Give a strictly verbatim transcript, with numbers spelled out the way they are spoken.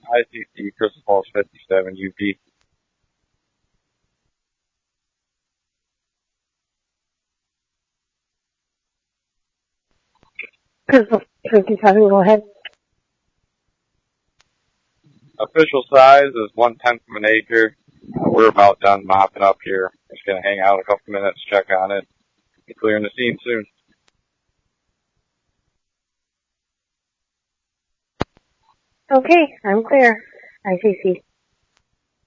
I C C, Crystal Falls fifty-seven, U P. fifty-seven, go ahead. Official size is one-tenth of an acre. Uh, we're about done mopping up here. Just gonna hang out a couple minutes, check on it. Be clearing the scene soon. Okay, I'm clear. I C C.